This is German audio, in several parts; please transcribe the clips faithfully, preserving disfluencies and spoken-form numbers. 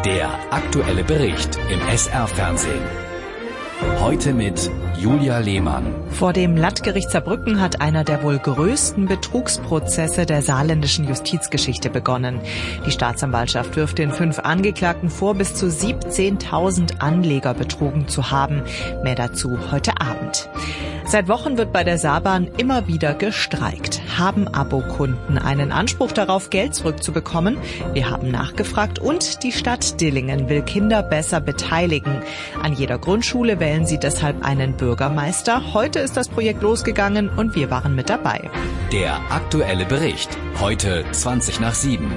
Der aktuelle Bericht im S R-Fernsehen. Heute mit Julia Lehmann. Vor dem Landgericht Saarbrücken hat einer der wohl größten Betrugsprozesse der saarländischen Justizgeschichte begonnen. Die Staatsanwaltschaft wirft den fünf Angeklagten vor, bis zu siebzehntausend Anleger betrogen zu haben. Mehr dazu heute Abend. Seit Wochen wird bei der Saarbahn immer wieder gestreikt. Haben Abokunden einen Anspruch darauf, Geld zurückzubekommen? Wir haben nachgefragt und die Stadt Dillingen will Kinder besser beteiligen. An jeder Grundschule wählen sie deshalb einen Bürgermeister. Heute ist das Projekt losgegangen und wir waren mit dabei. Der aktuelle Bericht. Heute zwanzig nach sieben.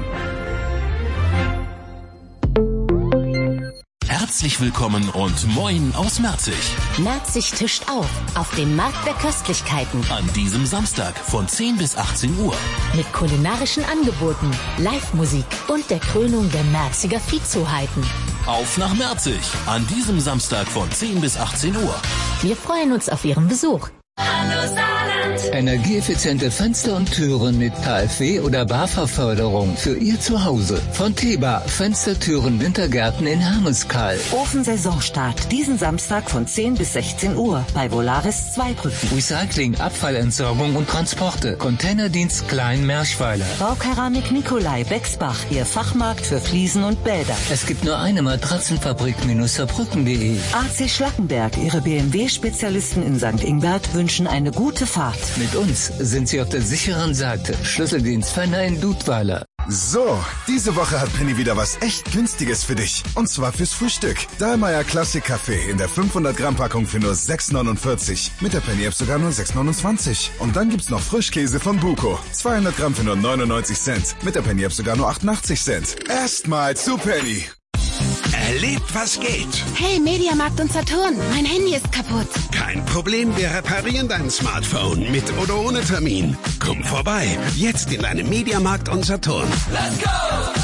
Herzlich willkommen und moin aus Merzig. Merzig tischt auf, auf dem Markt der Köstlichkeiten. An diesem Samstag von zehn bis achtzehn Uhr. Mit kulinarischen Angeboten, Live-Musik und der Krönung der Merziger Viehzuheiten. Auf nach Merzig, an diesem Samstag von zehn bis achtzehn Uhr. Wir freuen uns auf Ihren Besuch. Hallo Saarland! Energieeffiziente Fenster und Türen mit K f W- oder BAFA-Förderung für Ihr Zuhause. Von Teba, Fenstertüren Wintergärten in Hermeskeil. Ofensaisonstart diesen Samstag von zehn bis sechzehn Uhr bei Volaris Zweibrücken. Recycling, Abfallentsorgung und Transporte. Containerdienst Klein-Merschweiler. Baukeramik Nikolai Bexbach, Ihr Fachmarkt für Fliesen und Bäder. Es gibt nur eine Matratzenfabrik Saarbrücken punkt de. A C Schlackenberg, Ihre B M W-Spezialisten in Sankt Ingbert wünschen eine gute Fahrt. Mit uns sind Sie auf der sicheren Seite. Schlüsseldienst Fenner in Dudweiler. So, diese Woche hat Penny wieder was echt Günstiges für dich. Und zwar fürs Frühstück. Dahlmeier Classic Kaffee in der fünfhundert Gramm Packung für nur sechs neunundvierzig. Mit der Penny App sogar nur sechs neunundzwanzig. Und dann gibt's noch Frischkäse von Buko. zweihundert Gramm für nur neunundneunzig Cent. Mit der Penny App sogar nur achtundachtzig Cent. Erstmal zu Penny. Erlebt, was geht. Hey, Mediamarkt und Saturn, mein Handy ist kaputt. Kein Problem, wir reparieren dein Smartphone mit oder ohne Termin. Komm vorbei, jetzt in deinem Mediamarkt und Saturn. Let's go!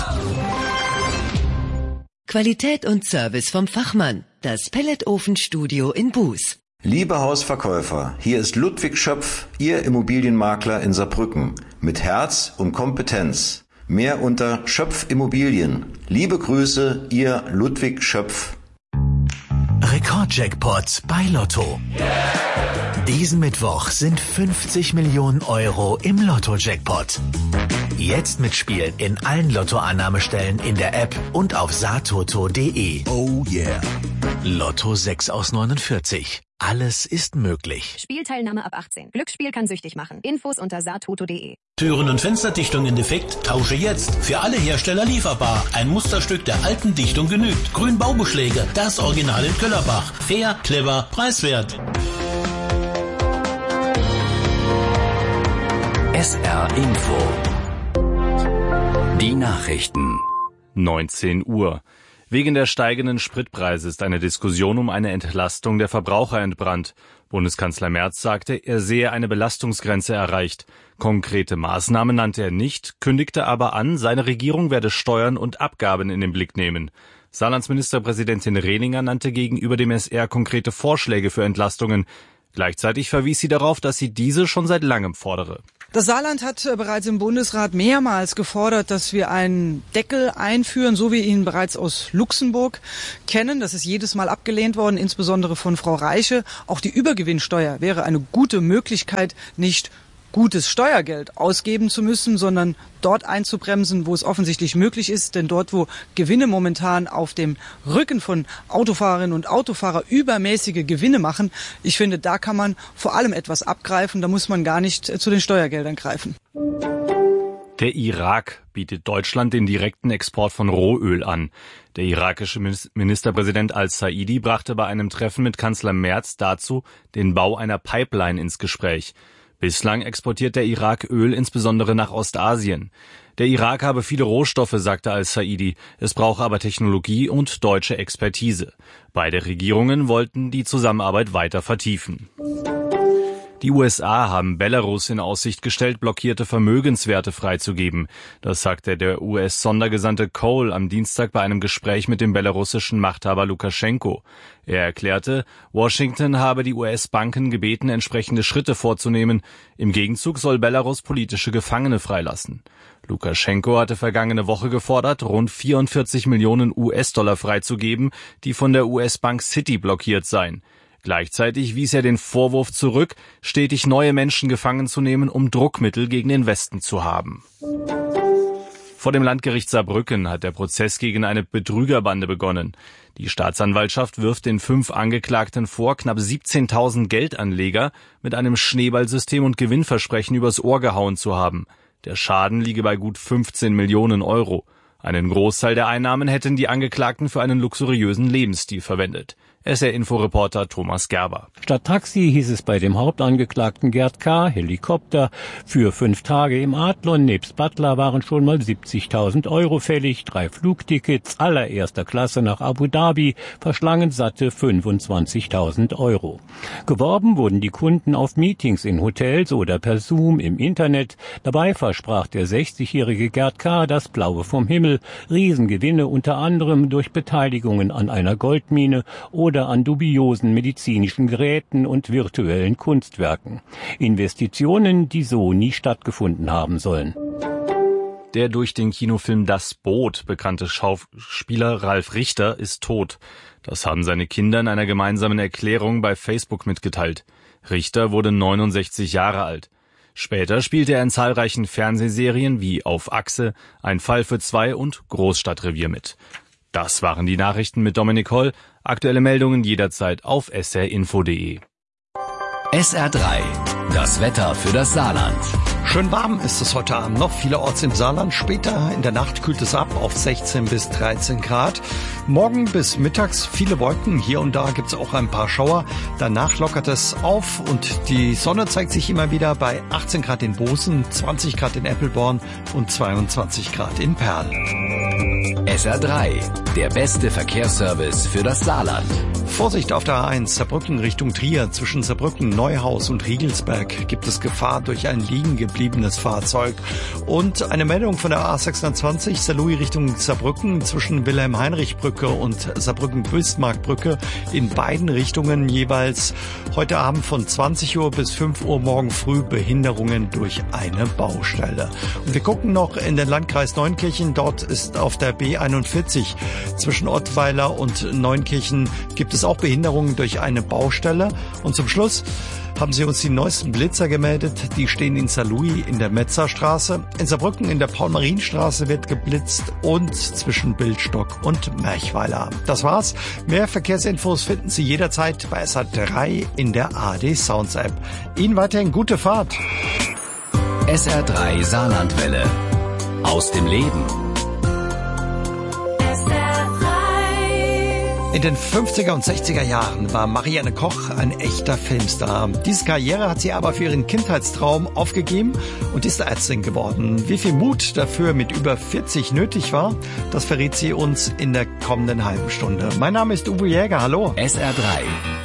Qualität und Service vom Fachmann. Das Pelletofenstudio in Buß. Liebe Hausverkäufer, hier ist Ludwig Schöpf, Ihr Immobilienmakler in Saarbrücken. Mit Herz und Kompetenz. Mehr unter Schöpf Immobilien. Liebe Grüße, Ihr Ludwig Schöpf. Rekordjackpot bei Lotto. Yeah. Diesen Mittwoch sind fünfzig Millionen Euro im Lotto-Jackpot. Jetzt mitspielen in allen Lottoannahmestellen in der App und auf saartoto punkt de. Oh yeah. Lotto sechs aus neunundvierzig. Alles ist möglich. Spielteilnahme ab achtzehn. Glücksspiel kann süchtig machen. Infos unter saartoto punkt de. Türen- und Fensterdichtung in Defekt? Tausche jetzt. Für alle Hersteller lieferbar. Ein Musterstück der alten Dichtung genügt. Grün Baubeschläge. Das Original in Köllerbach. Fair, clever, preiswert. S R Info. Die Nachrichten. neunzehn Uhr. Wegen der steigenden Spritpreise ist eine Diskussion um eine Entlastung der Verbraucher entbrannt. Bundeskanzler Merz sagte, er sehe eine Belastungsgrenze erreicht. Konkrete Maßnahmen nannte er nicht, kündigte aber an, seine Regierung werde Steuern und Abgaben in den Blick nehmen. Saarlands Ministerpräsidentin Rehlinger nannte gegenüber dem S R konkrete Vorschläge für Entlastungen. Gleichzeitig verwies sie darauf, dass sie diese schon seit langem fordere. Das Saarland hat bereits im Bundesrat mehrmals gefordert, dass wir einen Deckel einführen, so wie wir ihn bereits aus Luxemburg kennen. Das ist jedes Mal abgelehnt worden, insbesondere von Frau Reiche. Auch die Übergewinnsteuer wäre eine gute Möglichkeit, nicht gutes Steuergeld ausgeben zu müssen, sondern dort einzubremsen, wo es offensichtlich möglich ist. Denn dort, wo Gewinne momentan auf dem Rücken von Autofahrerinnen und Autofahrer übermäßige Gewinne machen, ich finde, da kann man vor allem etwas abgreifen. Da muss man gar nicht zu den Steuergeldern greifen. Der Irak bietet Deutschland den direkten Export von Rohöl an. Der irakische Ministerpräsident al-Saidi brachte bei einem Treffen mit Kanzler Merz dazu den Bau einer Pipeline ins Gespräch. Bislang exportiert der Irak Öl insbesondere nach Ostasien. Der Irak habe viele Rohstoffe, sagte al-Saidi. Es brauche aber Technologie und deutsche Expertise. Beide Regierungen wollten die Zusammenarbeit weiter vertiefen. Die U S A haben Belarus in Aussicht gestellt, blockierte Vermögenswerte freizugeben. Das sagte der U S-Sondergesandte Cole am Dienstag bei einem Gespräch mit dem belarussischen Machthaber Lukaschenko. Er erklärte, Washington habe die U S-Banken gebeten, entsprechende Schritte vorzunehmen. Im Gegenzug soll Belarus politische Gefangene freilassen. Lukaschenko hatte vergangene Woche gefordert, rund vierundvierzig Millionen U S-Dollar freizugeben, die von der U S-Bank Citi blockiert seien. Gleichzeitig wies er den Vorwurf zurück, stetig neue Menschen gefangen zu nehmen, um Druckmittel gegen den Westen zu haben. Vor dem Landgericht Saarbrücken hat der Prozess gegen eine Betrügerbande begonnen. Die Staatsanwaltschaft wirft den fünf Angeklagten vor, knapp siebzehntausend Geldanleger mit einem Schneeballsystem und Gewinnversprechen übers Ohr gehauen zu haben. Der Schaden liege bei gut fünfzehn Millionen Euro. Einen Großteil der Einnahmen hätten die Angeklagten für einen luxuriösen Lebensstil verwendet. S R-Info-Reporter Thomas Gerber. Statt Taxi hieß es bei dem Hauptangeklagten Gerd K. Helikopter. Für fünf Tage im Adlon nebst Butler waren schon mal siebzigtausend Euro fällig. Drei Flugtickets allererster Klasse nach Abu Dhabi verschlangen satte fünfundzwanzigtausend Euro. Geworben wurden die Kunden auf Meetings in Hotels oder per Zoom im Internet. Dabei versprach der sechzigjährige Gerd K. das Blaue vom Himmel. Riesengewinne unter anderem durch Beteiligungen an einer Goldmine oder an dubiosen medizinischen Geräten und virtuellen Kunstwerken. Investitionen, die so nie stattgefunden haben sollen. Der durch den Kinofilm Das Boot bekannte Schauspieler Ralf Richter ist tot. Das haben seine Kinder in einer gemeinsamen Erklärung bei Facebook mitgeteilt. Richter wurde neunundsechzig Jahre alt. Später spielte er in zahlreichen Fernsehserien wie Auf Achse, Ein Fall für zwei und Großstadtrevier mit. Das waren die Nachrichten mit Dominik Holl. Aktuelle Meldungen jederzeit auf s r info punkt d e. S R drei, das Wetter für das Saarland. Schön warm ist es heute Abend noch, vielerorts im Saarland. Später in der Nacht kühlt es ab auf sechzehn bis dreizehn Grad. Morgen bis mittags viele Wolken, hier und da gibt es auch ein paar Schauer. Danach lockert es auf und die Sonne zeigt sich immer wieder bei achtzehn Grad in Bosen, zwanzig Grad in Eppelborn und zweiundzwanzig Grad in Perl. S R drei, der beste Verkehrsservice für das Saarland. Vorsicht auf der A eins, Saarbrücken Richtung Trier. Zwischen Saarbrücken, Neuhaus und Riegelsberg gibt es Gefahr durch ein liegen gebliebenes Fahrzeug. Und eine Meldung von der A sechsundzwanzig, Saarlouis Richtung Saarbrücken, zwischen Wilhelm-Heinrich-Brücke und Saarbrücken-Bismarck-Brücke in beiden Richtungen jeweils heute Abend von zwanzig Uhr bis fünf Uhr morgen früh Behinderungen durch eine Baustelle. Und wir gucken noch in den Landkreis Neunkirchen. Dort ist auf der B einundvierzig zwischen Ottweiler und Neunkirchen gibt es auch Behinderungen durch eine Baustelle. Und zum Schluss haben sie uns die neuesten Blitzer gemeldet. Die stehen in Saarlouis in der Metzerstraße. In Saarbrücken in der Paul-Marien-Straße wird geblitzt und zwischen Bildstock und Merchweiler. Das war's. Mehr Verkehrsinfos finden Sie jederzeit bei S R drei in der A R D Sounds App. Ihnen weiterhin gute Fahrt. S R drei Saarlandwelle. Aus dem Leben. In den fünfziger und sechziger Jahren war Marianne Koch ein echter Filmstar. Diese Karriere hat sie aber für ihren Kindheitstraum aufgegeben und ist Ärztin geworden. Wie viel Mut dafür mit über vierzig nötig war, das verrät sie uns in der kommenden halben Stunde. Mein Name ist Uwe Jäger, hallo. S R drei